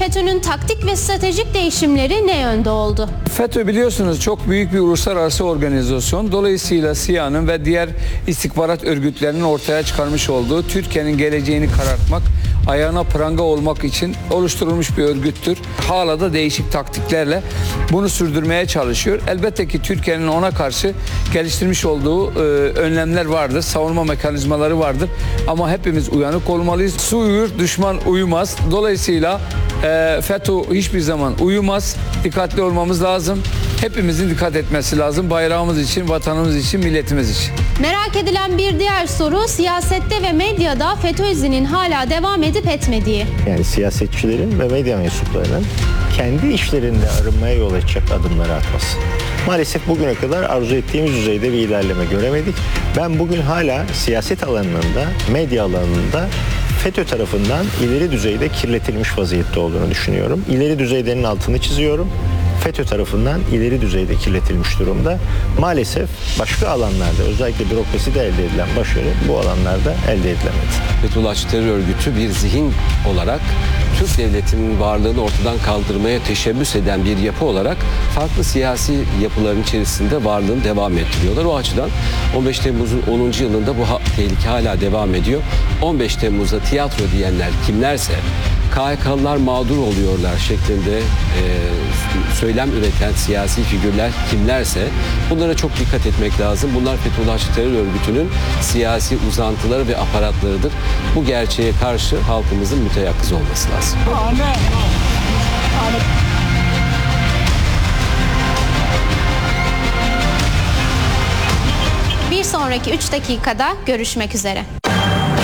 FETÖ'nün taktik ve stratejik değişimleri ne yönde oldu? FETÖ biliyorsunuz çok büyük bir uluslararası organizasyon. Dolayısıyla SİHA'nın ve diğer istihbarat örgütlerinin ortaya çıkarmış olduğu Türkiye'nin geleceğini karartmak, ayağına pranga olmak için oluşturulmuş bir örgüttür. Hala da değişik taktiklerle bunu sürdürmeye çalışıyor. Elbette ki Türkiye'nin ona karşı geliştirmiş olduğu önlemler vardır, savunma mekanizmaları vardır. Ama hepimiz uyanık olmalıyız. Su uyur, düşman uyumaz. Dolayısıyla FETÖ hiçbir zaman uyumaz. Dikkatli olmamız lazım. Hepimizin dikkat etmesi lazım. Bayrağımız için, vatanımız için, milletimiz için. Merak edilen bir diğer soru siyasette ve medyada FETÖ izinin hala devam edip etmediği. Yani siyasetçilerin ve medya mensuplarının kendi işlerinde arınmaya yol açacak adımları atması. Maalesef bugüne kadar arzu ettiğimiz düzeyde bir ilerleme göremedik. Ben bugün hala siyaset alanında, medya alanında FETÖ tarafından ileri düzeyde kirletilmiş vaziyette olduğunu düşünüyorum. İleri düzeylerin altını çiziyorum. FETÖ tarafından ileri düzeyde kirletilmiş durumda. Maalesef başka alanlarda, özellikle bürokraside elde edilen başarı bu alanlarda elde edilemedi. Fethullahçı terör örgütü bir zihin olarak Türk devletinin varlığını ortadan kaldırmaya teşebbüs eden bir yapı olarak farklı siyasi yapıların içerisinde varlığını devam ettiriyorlar. O açıdan 15 Temmuz'un 10. yılında bu tehlike hala devam ediyor. 15 Temmuz'da tiyatro diyenler kimlerse, KHK'lılar mağdur oluyorlar şeklinde söylem üreten siyasi figürler kimlerse bunlara çok dikkat etmek lazım. Bunlar Fethullahçı terör örgütünün siyasi uzantıları ve aparatlarıdır. Bu gerçeğe karşı halkımızın müteyakkız olması lazım. Bir sonraki 3 dakikada görüşmek üzere.